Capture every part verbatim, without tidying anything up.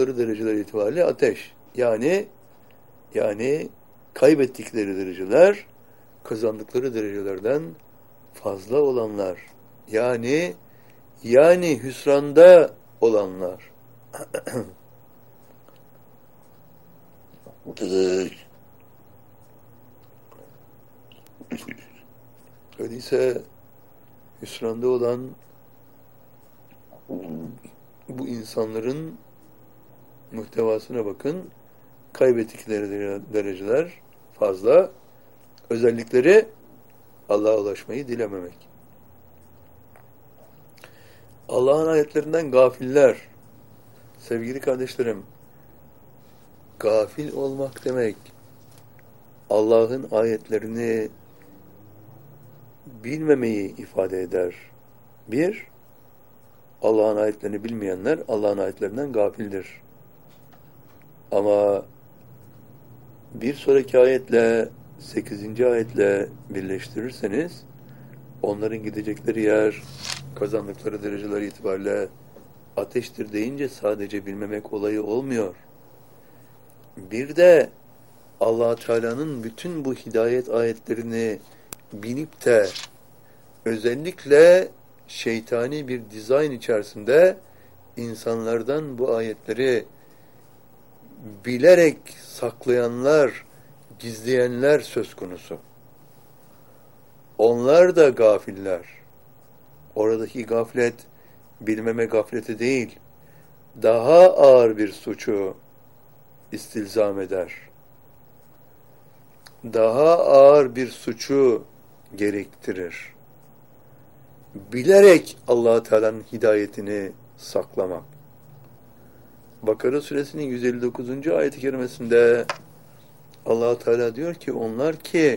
kazandıkları dereceler itibariyle ateş. Yani yani kaybettikleri dereceler kazandıkları derecelerden fazla olanlar. Yani yani hüsranda olanlar. Öyleyse hüsranda olan bu insanların muhtevasına bakın. Kaybettikleri dereceler fazla. Özellikleri Allah'a ulaşmayı dilememek. Allah'ın ayetlerinden gafiller. Sevgili kardeşlerim, gafil olmak demek, Allah'ın ayetlerini bilmemeyi ifade eder. Bir, Allah'ın ayetlerini bilmeyenler Allah'ın ayetlerinden gafildir. Ama bir sonraki ayetle, sekizinci ayetle birleştirirseniz, onların gidecekleri yer, kazandıkları dereceler itibariyle ateştir deyince sadece bilmemek olayı olmuyor. Bir de Allah Teala'nın bütün bu hidayet ayetlerini bilip de özellikle şeytani bir dizayn içerisinde insanlardan bu ayetleri bilerek saklayanlar, gizleyenler söz konusu. Onlar da gafiller. Oradaki gaflet, bilmeme gafleti değil, daha ağır bir suçu istilzam eder. Daha ağır bir suçu gerektirir. Bilerek Allah Teala'nın hidayetini saklamak. Bakara suresinin yüz elli dokuzuncu ayet-i kerimesinde Allah Teala diyor ki onlar ki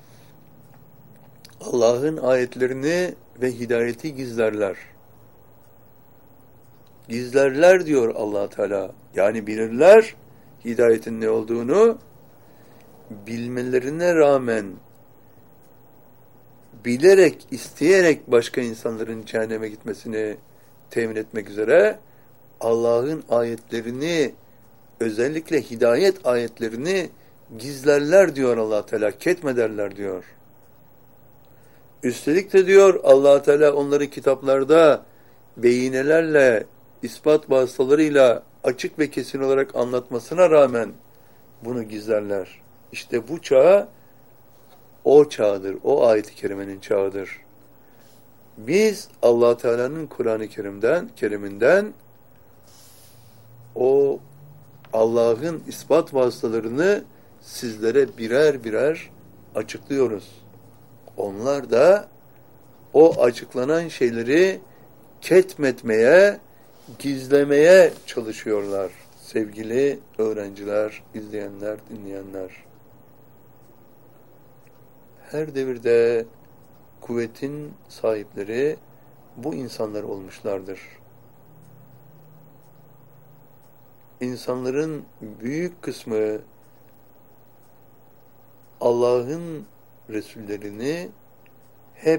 Allah'ın ayetlerini ve hidayeti gizlerler. Gizlerler diyor Allah Teala. Yani bilirler hidayetin ne olduğunu, bilmelerine rağmen bilerek, isteyerek başka insanların cehenneme gitmesini temin etmek üzere Allah'ın ayetlerini, özellikle hidayet ayetlerini gizlerler diyor Allah Teala, ketmederler diyor. Üstelik de diyor Allah Teala onları kitaplarda beyinelerle, ispat vasıtalarıyla açık ve kesin olarak anlatmasına rağmen bunu gizlerler. İşte bu çağ o çağdır, o ayet-i kerimenin çağıdır. Biz Allah Teala'nın Kur'an-ı Kerim'den, Kerim'inden o Allah'ın ispat vasıtalarını sizlere birer birer açıklıyoruz. Onlar da o açıklanan şeyleri ketmetmeye, gizlemeye çalışıyorlar. Sevgili öğrenciler, izleyenler, dinleyenler. Her devirde kuvvetin sahipleri bu insanlar olmuşlardır. İnsanların büyük kısmı Allah'ın Resullerini hep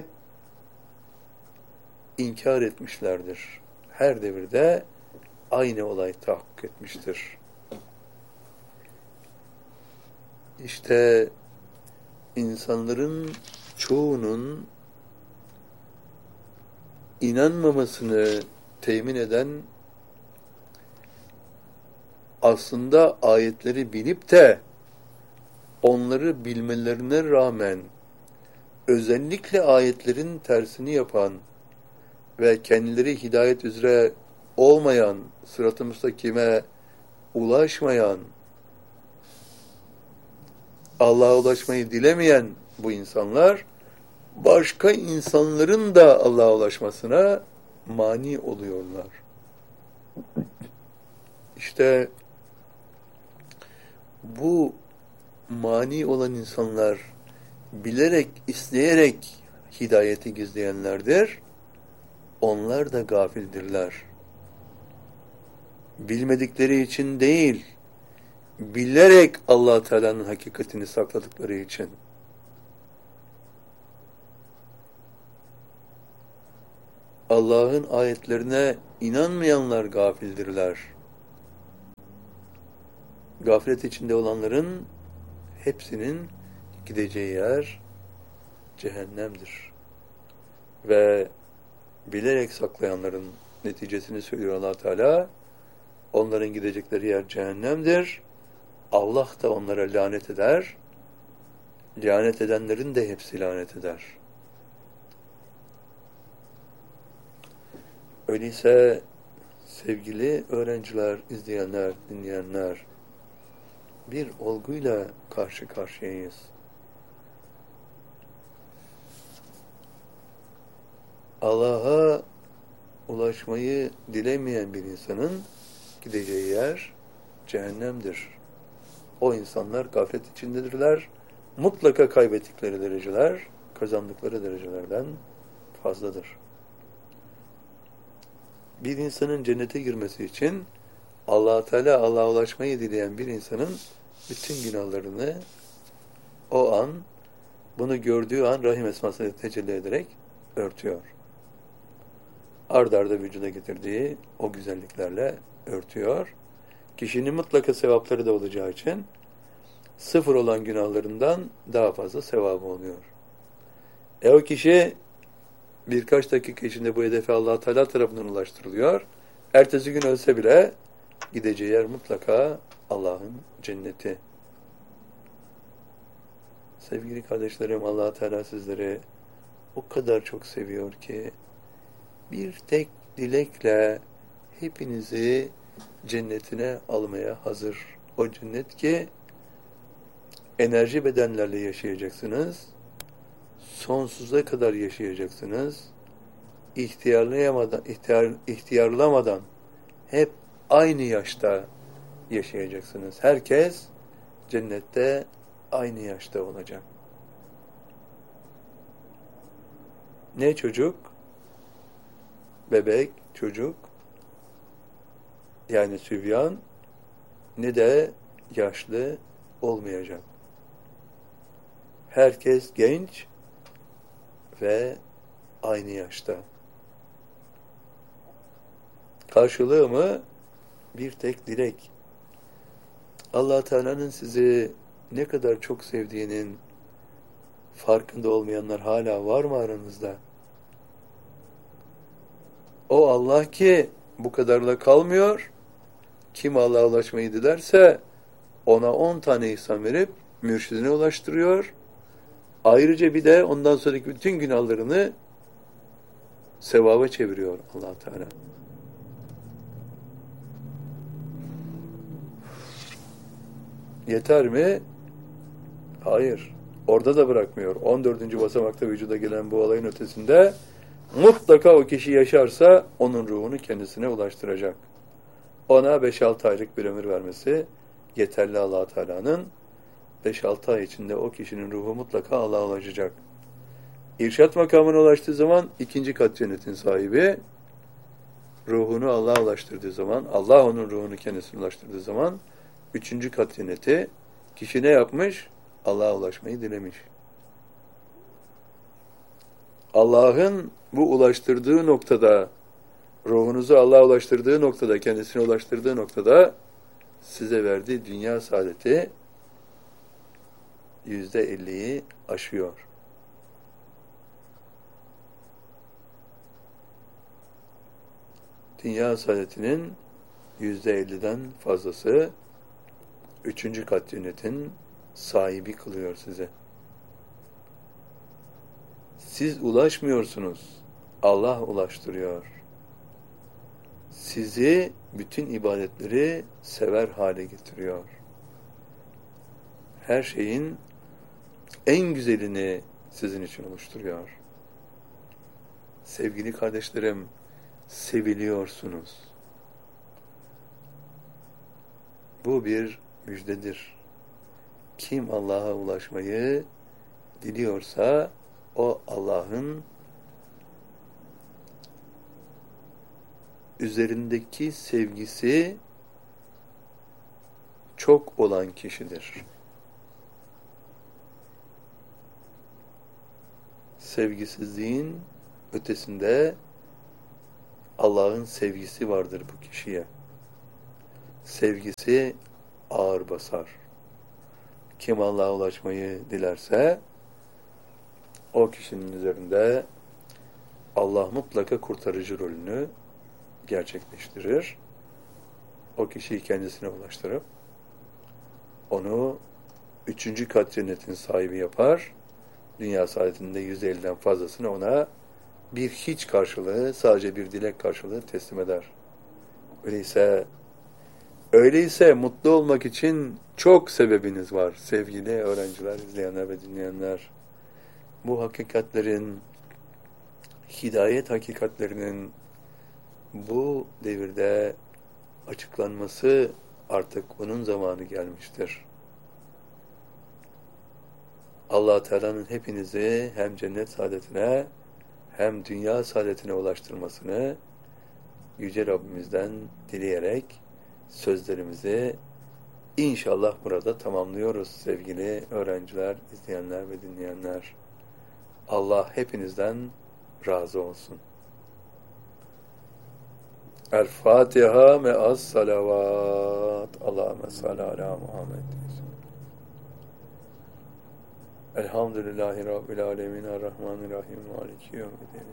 inkar etmişlerdir. Her devirde aynı olay tahakkuk etmiştir. İşte insanların çoğunun inanmamasını temin eden, aslında ayetleri bilip de onları bilmelerine rağmen özellikle ayetlerin tersini yapan ve kendileri hidayet üzere olmayan, sırat-ı müstakime ulaşmayan, Allah'a ulaşmayı dilemeyen bu insanlar, başka insanların da Allah'a ulaşmasına mani oluyorlar. İşte bu mani olan insanlar bilerek, isteyerek hidayeti gizleyenlerdir. Onlar da gafildirler. Bilmedikleri için değil, bilerek Allah Teala'nın hakikatini sakladıkları için. Allah'ın ayetlerine inanmayanlar gafildirler. Gaflet içinde olanların hepsinin gideceği yer cehennemdir. Ve bilerek saklayanların neticesini söylüyor Allah Teala. Onların gidecekleri yer cehennemdir. Allah da onlara lanet eder. Lanet edenlerin de hepsi lanet eder. Öyleyse sevgili öğrenciler, izleyenler, dinleyenler, bir olguyla karşı karşıyayız. Allah'a ulaşmayı dilemeyen bir insanın gideceği yer cehennemdir. O insanlar gaflet içindedirler. Mutlaka kaybettikleri dereceler, kazandıkları derecelerden fazladır. Bir insanın cennete girmesi için Allah Teala Allah'a ulaşmayı dileyen bir insanın bütün günahlarını o an, bunu gördüğü an rahim esmasını tecelli ederek örtüyor. Ard arda vücuda getirdiği o güzelliklerle örtüyor. Kişinin mutlaka sevapları da olacağı için sıfır olan günahlarından daha fazla sevabı oluyor. E o kişi birkaç dakika içinde bu hedefe Allah Teala tarafından ulaştırılıyor. Ertesi gün ölse bile gideceği yer mutlaka Allah'ın cenneti. Sevgili kardeşlerim, Allah Teala sizleri o kadar çok seviyor ki bir tek dilekle hepinizi cennetine almaya hazır. O cennet ki enerji bedenlerle yaşayacaksınız. Sonsuza kadar yaşayacaksınız. İhtiyarlayamadan, ihtiyar, ihtiyarlamadan hep aynı yaşta yaşayacaksınız. Herkes cennette aynı yaşta olacak. Ne çocuk? Bebek, çocuk, yani sübyan, ne de yaşlı olmayacak. Herkes genç ve aynı yaşta. Karşılığı mı? Bir tek dilek. Allah Teala'nın sizi ne kadar çok sevdiğinin farkında olmayanlar hala var mı aranızda? O Allah ki bu kadarla kalmıyor. Kim Allah'a ulaşmayı dilerse ona on tane ihsan verip mürşidine ulaştırıyor. Ayrıca bir de ondan sonraki bütün günahlarını sevaba çeviriyor Allah Teala. Yeter mi? Hayır. Orada da bırakmıyor. on dördüncü basamakta vücuda gelen bu olayın ötesinde mutlaka o kişi yaşarsa onun ruhunu kendisine ulaştıracak. Ona beş altı aylık bir ömür vermesi yeterli Allah Teala'nın. beş altı ay içinde o kişinin ruhu mutlaka Allah'a ulaşacak. İrşat makamına ulaştığı zaman ikinci kat cennetin sahibi, ruhunu Allah'a ulaştırdığı zaman, Allah onun ruhunu kendisine ulaştırdığı zaman üçüncü kat cenneti, kişi ne yapmış? Allah'a ulaşmayı dilemiş. Allah'ın bu ulaştırdığı noktada, ruhunuzu Allah'a ulaştırdığı noktada, kendisine ulaştırdığı noktada size verdiği dünya saadeti yüzde elliyi aşıyor. Dünya saadetinin yüzde elliden fazlası üçüncü kat cennetin sahibi kılıyor size. Siz ulaşmıyorsunuz. Allah ulaştırıyor. Sizi bütün ibadetleri sever hale getiriyor. Her şeyin en güzelini sizin için oluşturuyor. Sevgili kardeşlerim, seviliyorsunuz. Bu bir müjdedir. Kim Allah'a ulaşmayı diliyorsa o Allah'ın üzerindeki sevgisi çok olan kişidir. Sevgisizliğin ötesinde Allah'ın sevgisi vardır bu kişiye. Sevgisi ağır basar. Kim Allah'a ulaşmayı dilerse o kişinin üzerinde Allah mutlaka kurtarıcı rolünü gerçekleştirir. O kişiyi kendisine ulaştırıp onu üçüncü kat cennetin sahibi yapar. Dünya saadetinde yüz elliden fazlasını ona bir hiç karşılığı, sadece bir dilek karşılığı teslim eder. Öyleyse öyleyse mutlu olmak için çok sebebiniz var sevgili öğrenciler, izleyenler ve dinleyenler. Bu hakikatlerin, hidayet hakikatlerinin bu devirde açıklanması artık onun zamanı gelmiştir. Allah Teala'nın hepinizi hem cennet saadetine hem dünya saadetine ulaştırmasını Yüce Rabbimizden dileyerek sözlerimizi inşallah burada tamamlıyoruz sevgili öğrenciler, izleyenler ve dinleyenler. Allah hepinizden razı olsun. El-Fatiha me'as salavat. Allahümme salli ala Muhammed. Elhamdülillahi Rabbil alemin. Errahmanirrahim. Maliki yevmiddin.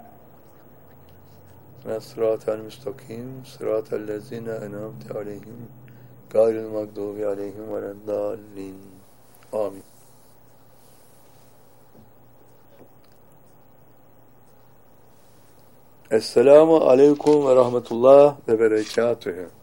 Sıratel müstakim. Sıratel lezine en'amte aleyhim. Gayril mağdubi aleyhim veleddallin. Amin. Esselamu aleyküm ve rahmetullah ve berekatühü.